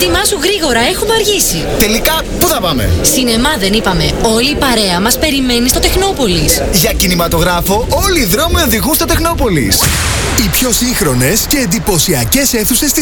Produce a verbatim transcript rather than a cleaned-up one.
Ετοιμάσου γρήγορα, έχουμε αργήσει. Τελικά, πού θα πάμε? Σινεμά δεν είπαμε. Όλη η παρέα μας περιμένει στο Τεχνόπολης. Για κινηματογράφο, όλοι οι δρόμοι οδηγούν στο Τεχνόπολης. Οι πιο σύγχρονες και εντυπωσιακές αίθουσες